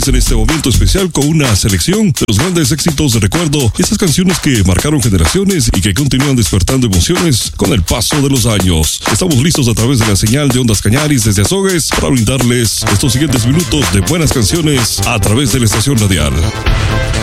En este momento especial con una selección de los grandes éxitos de recuerdo, esas canciones que marcaron generaciones y que continúan despertando emociones con el paso de los años. Estamos listos a través de la señal de Ondas Cañaris desde Azogues para brindarles estos siguientes minutos de buenas canciones a través de la estación radial.